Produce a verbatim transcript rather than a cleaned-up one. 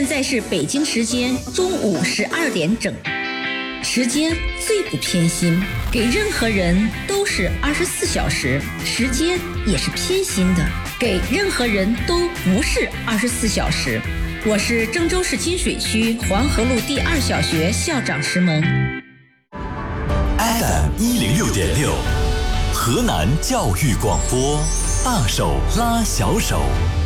现在是北京时间中午十二点整，时间最不偏心，给任何人都是二十四小时，时间也是偏心的，给任何人都不是二十四小时。我是郑州市金水区黄河路第二小学校长石萌。 F M 一零六点六，河南教育广播，大手拉小手。